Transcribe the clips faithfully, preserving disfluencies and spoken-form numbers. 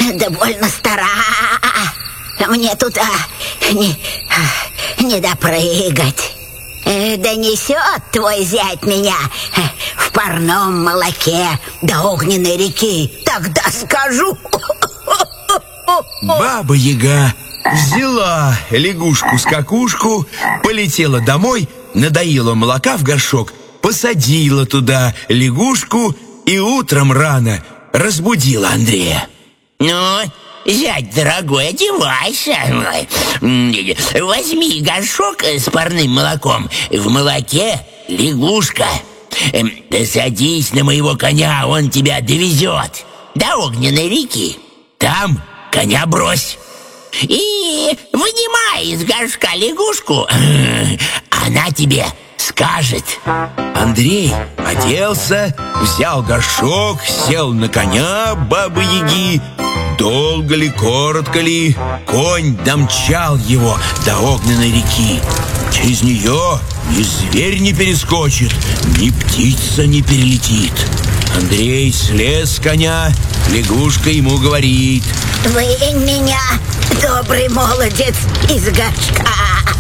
довольно стара. Мне туда не, не допрыгать. Донесет твой зять меня в парном молоке до огненной реки. Тогда скажу. Баба-яга взяла лягушку-скакушку, полетела домой, надоела молока в горшок, посадила туда лягушку и утром рано разбудила Андрея. Ну, зять дорогой, одевайся. Возьми горшок с парным молоком. В молоке лягушка. Садись на моего коня, он тебя довезет до огненной реки. Там коня брось. И вынимай из горшка лягушку, она тебе скажет. Андрей оделся, взял горшок, сел на коня бабы-яги. Долго ли, коротко ли, конь домчал его до огненной реки. Через нее ни зверь не перескочит, ни птица не перелетит. Андрей слез с коня, лягушка ему говорит: вынь меня, добрый молодец, из горшка.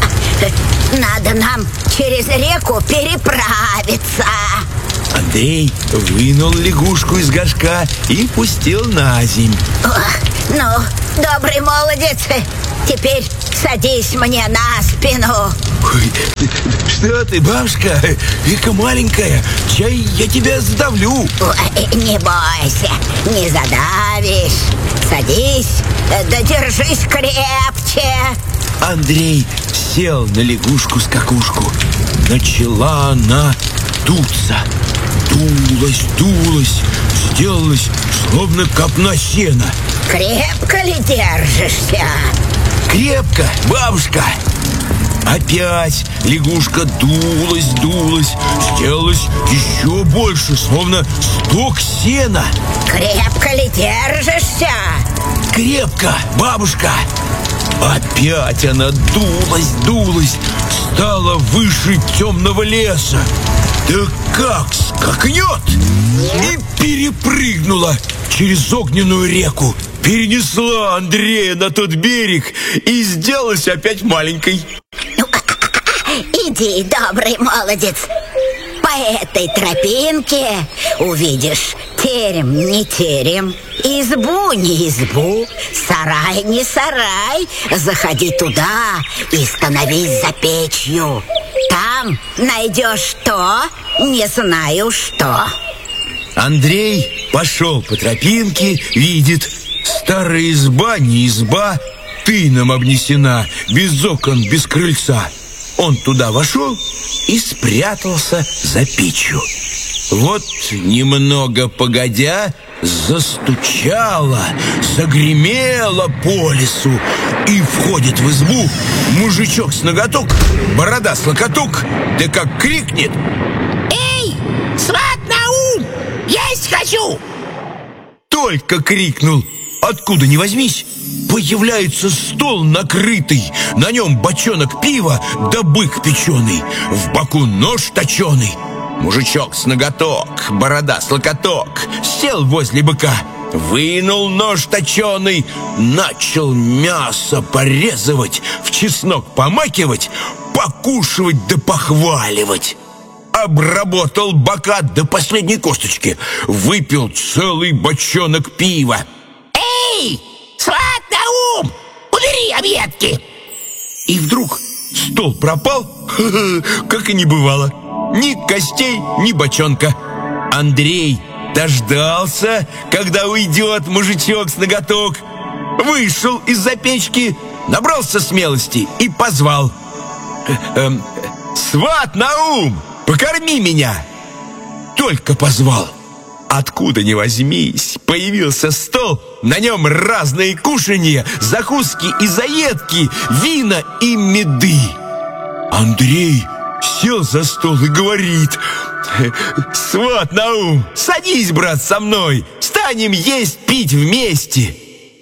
Надо нам через реку переправиться. Андрей вынул лягушку из горшка и пустил на земь. Ох, ну, добрый молодец, теперь садись мне на спину. Ой, что ты, бабушка, века маленькая, чай я тебя задавлю. Ой, не бойся, не задавишь. Садись, да держись крепче. Андрей сел на лягушку-скакушку. Начала она дуться. Дулась, дулась, сделалась словно копна сена. Крепко ли держишься? Крепко, бабушка. Опять лягушка дулась, дулась, сделалась еще больше, словно сток сена. Крепко ли держишься? Крепко, бабушка. Опять она дулась, дулась, стала выше темного леса. Да как скакнет! И перепрыгнула через огненную реку, перенесла Андрея на тот берег и сделалась опять маленькой. Иди, добрый молодец, по этой тропинке увидишь терем не терем, избу не избу, сарай не сарай. Заходи туда и становись за печью. Там найдешь то, не знаю что. Андрей пошел по тропинке, видит: старая изба не изба, тыном обнесена, без окон, без крыльца. Он туда вошел и спрятался за печью. Вот немного погодя, застучало, загремело по лесу, и входит в избу мужичок с ноготок, борода с локоток, да как крикнет: эй, сват Наум, есть хочу! Только крикнул, откуда ни возьмись, появляется стол накрытый, на нем бочонок пива да бык печеный, в боку нож точеный. Мужичок с ноготок, борода с локоток, сел возле быка, вынул нож точеный, начал мясо порезывать, в чеснок помакивать, покушивать да похваливать. Обработал бока до последней косточки, выпил целый бочонок пива. Эй, сват Наум, убери объедки! И вдруг стол пропал, как и не бывало. Ни костей, ни бочонка. Андрей дождался, когда уйдет мужичок с ноготок, вышел из-за печки, набрался смелости и позвал: эм, сват Наум, покорми меня! Только позвал. Откуда ни возьмись, появился стол, на нем разные кушанья, закуски и заедки, вина и меды. Андрей сел за стол и говорит: сват Наум, садись, брат, со мной, станем есть, пить вместе.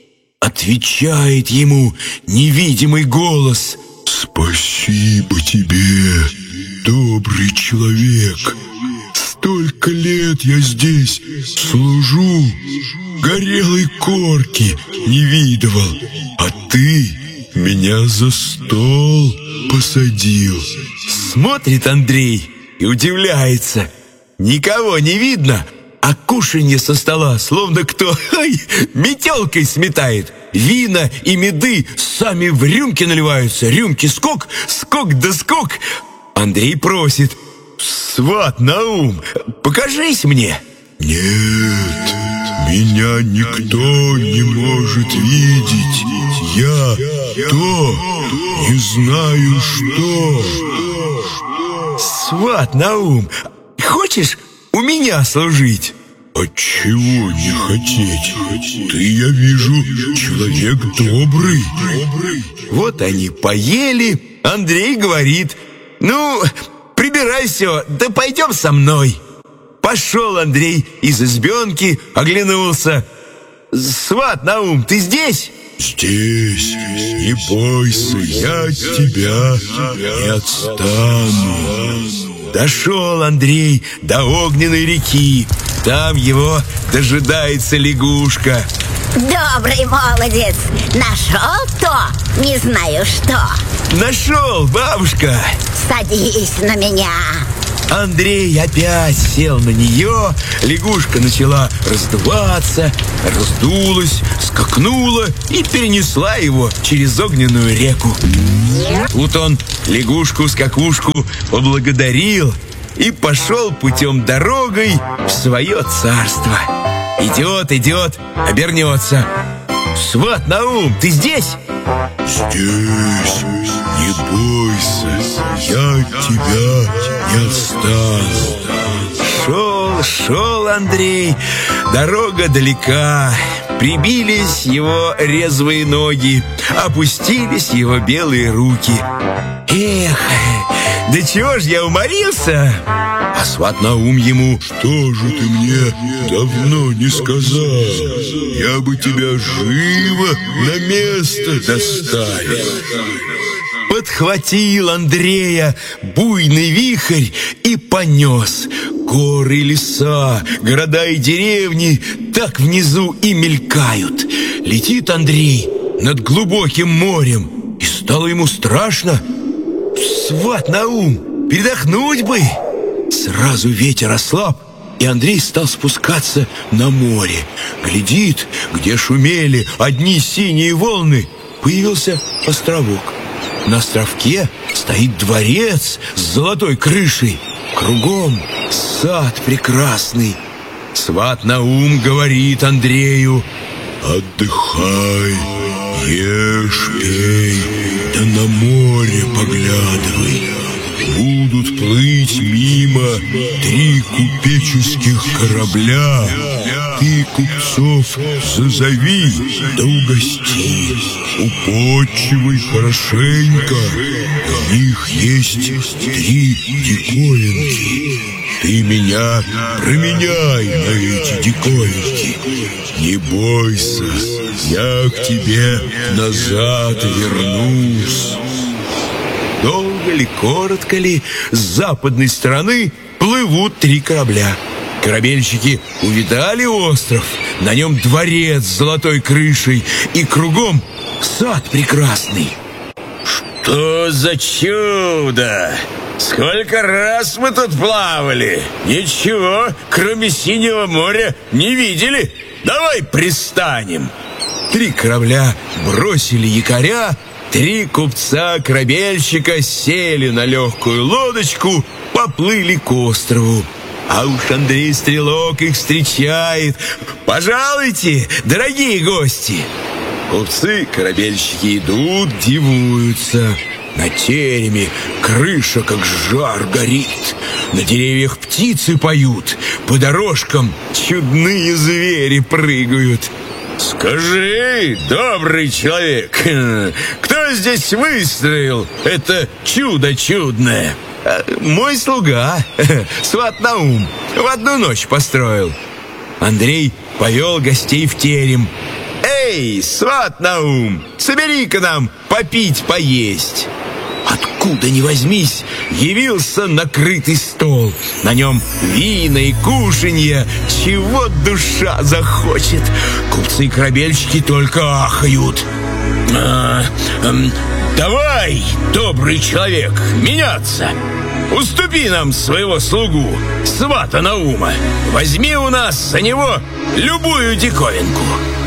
Отвечает ему невидимый голос: спасибо тебе, добрый человек. Столько лет я здесь служу, горелой корки не видывал, а ты меня за стол посадил. Смотрит Андрей и удивляется. Никого не видно, а кушанье со стола, словно кто ай, метелкой сметает. Вина и меды сами в рюмки наливаются. Рюмки скок, скок да скок. Андрей просит: сват Наум, покажись мне. Нет, меня никто не может видеть. Я то не знаю что. Сват Наум, хочешь у меня служить? Отчего не хотеть? Ты, я вижу, человек добрый. Вот они поели. Андрей говорит: ну, прибирай все, да пойдем со мной. Пошел Андрей из избенки, оглянулся. Сват Наум, ты здесь? Здесь, не бойся, я от тебя не отстану. Дошел Андрей до огненной реки. Там его дожидается лягушка. Добрый молодец, нашел то, не знаю что. Нашел, бабушка. Садись на меня. Андрей опять сел на нее. Лягушка начала раздуваться, раздулась, скакнула и перенесла его через огненную реку. Тут он лягушку-скакушку поблагодарил и пошел путем дорогой в свое царство. Идет, идет, обернется. Сват Наум, ты здесь? Здесь, не бойся, я от тебя не отстану. Шел, шел Андрей, дорога далека. Прибились его резвые ноги, опустились его белые руки. Эх, да чего ж я уморился? А сват Наум ему: что же ты мне давно не сказал? Я бы тебя живо на место доставил. Подхватил Андрея буйный вихрь и понес. Горы, леса, города и деревни так внизу и мелькают. Летит Андрей над глубоким морем, и стало ему страшно. Сват Наум, передохнуть бы. Сразу ветер ослаб, и Андрей стал спускаться на море. Глядит, где шумели одни синие волны, появился островок. На островке стоит дворец с золотой крышей. Кругом сад прекрасный. Сват Наум говорит Андрею: отдыхай, ешь, пей, да на море поглядывай. Будут плыть мимо три купеческих корабля. Ты купцов зазови да угости. Употчивай хорошенько. В них есть три диковинки. Ты меня променяй на эти диковинки. Не бойся, я к тебе назад вернусь. Долго ли, коротко ли, с западной стороны плывут три корабля. Корабельщики увидали остров, на нем дворец с золотой крышей, и кругом сад прекрасный. Что за чудо! Сколько раз мы тут плавали! Ничего, кроме синего моря, не видели. Давай пристанем. Три корабля бросили якоря. Три купца-корабельщика сели на легкую лодочку, поплыли к острову. А уж Андрей Стрелок их встречает. Пожалуйте, дорогие гости! Купцы-корабельщики идут, дивуются. На тереме крыша как жар горит. На деревьях птицы поют. По дорожкам чудные звери прыгают. Скажи, добрый человек, кто здесь выстроил это чудо чудное? Мой слуга, сват Наум, в одну ночь построил. Андрей повел гостей в терем. Эй, сват Наум, собери-ка нам попить, поесть. Откуда откуда ни возьмись, явился накрытый стол. На нем вина и кушанье, чего душа захочет. Купцы и корабельщики только ахают. А, эм, давай, добрый человек, меняться. Уступи нам своего слугу, свата Наума. Возьми у нас за него любую диковинку.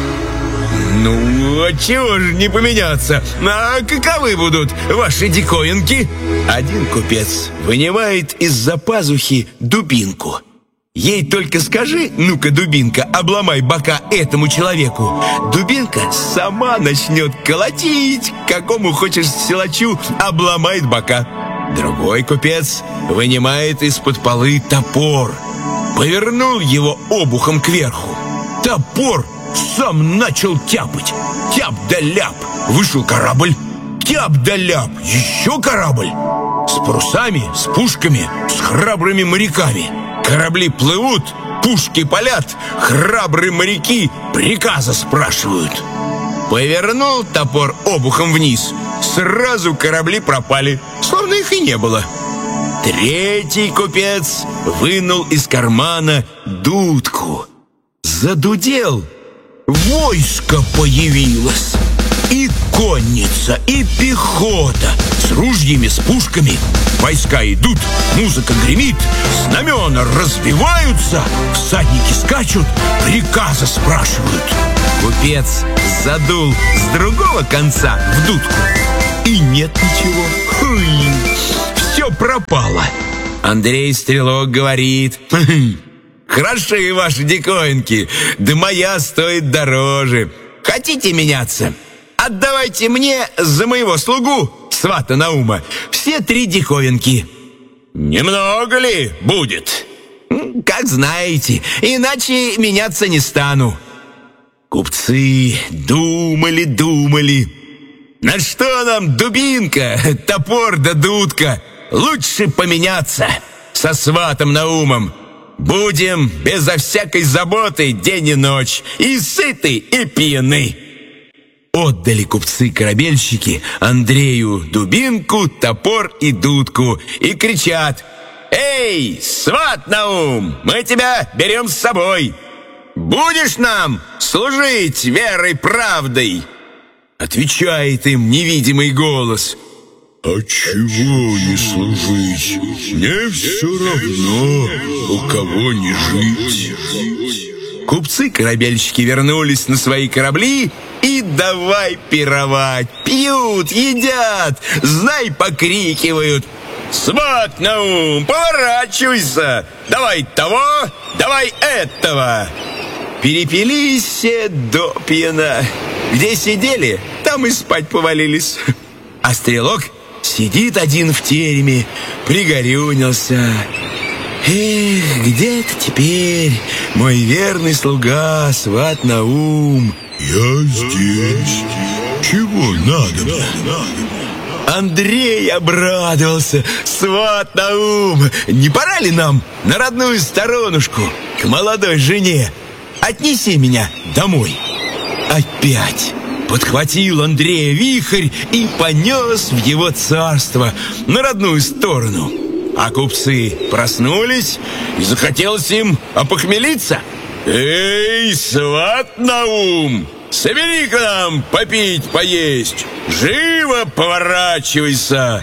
Ну, отчего же не поменяться? А каковы будут ваши диковинки? Один купец вынимает из-за пазухи дубинку. Ей только скажи: ну-ка, дубинка, обломай бока этому человеку. Дубинка сама начнет колотить, какому хочешь силачу обломает бока. Другой купец вынимает из-под полы топор, повернул его обухом кверху. Топор сам начал тяпать. Тяп да ляп, вышел корабль. Тяп да ляп, еще корабль. С парусами, с пушками, с храбрыми моряками. Корабли плывут, пушки палят, храбрые моряки приказа спрашивают. Повернул топор обухом вниз, сразу корабли пропали, словно их и не было. Третий купец вынул из кармана дудку. Задудел, войско появилось. И конница, и пехота, с ружьями, с пушками. Войска идут, музыка гремит, знамена разбиваются, всадники скачут, приказа спрашивают. Купец задул с другого конца в дудку, и нет ничего. Хуй, все пропало. Андрей Стрелок говорит: хороши ваши диковинки, да моя стоит дороже. Хотите меняться? Отдавайте мне за моего слугу, свата Наума, все три диковинки. Немного ли будет? Как знаете, иначе меняться не стану. Купцы думали, думали. На что нам дубинка, топор да дудка? Лучше поменяться со сватом Наумом. Будем безо всякой заботы день и ночь, и сыты, и пьяны. Отдали купцы-корабельщики Андрею дубинку, топор и дудку и кричат: «Эй, сват Наум, мы тебя берем с собой! Будешь нам служить верой правдой?» Отвечает им невидимый голос: «А чего не служить? Мне все равно, у кого не жить». Купцы-корабельщики вернулись на свои корабли и давай пировать. Пьют, едят, знай, покрикивают: «Сват Наум, поворачивайся! Давай того, давай этого!» Перепились все до пьяна. Где сидели, там и спать повалились. А Стрелок сидит один в тереме, пригорюнился. Эх, где ты теперь, мой верный слуга, сват Наум? Я здесь. Чего надо? Андрей обрадовался. Сват Наум, не пора ли нам на родную сторонушку, к молодой жене? Отнеси меня домой. Опять подхватил Андрея вихрь и понес в его царство, на родную сторону. А купцы проснулись, и захотелось им опохмелиться. «Эй, сват Наум, собери к нам попить, поесть! Живо поворачивайся!»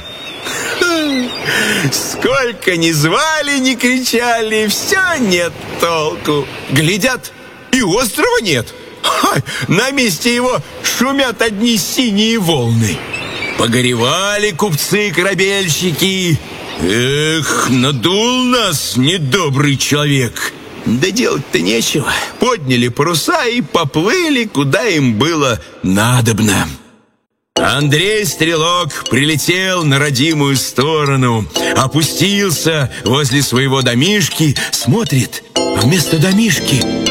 Сколько ни звали, ни кричали, все нет толку. Глядят, и острова нет. Ха, на месте его шумят одни синие волны. Погоревали купцы-корабельщики. Эх, надул нас недобрый человек. Да делать-то нечего. Подняли паруса и поплыли, куда им было надобно. Андрей Стрелок прилетел на родимую сторону, опустился возле своего домишки, смотрит, вместо домишки